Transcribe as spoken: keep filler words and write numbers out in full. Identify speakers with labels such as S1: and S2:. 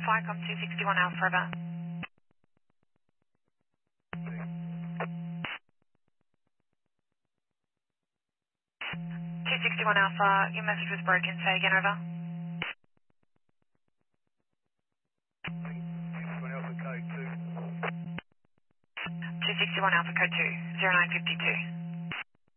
S1: Flycom two sixty-one Alpha River. two sixty-one Alpha, your message was broken. Say again, over. two sixty-one Alpha code two, zero nine five two.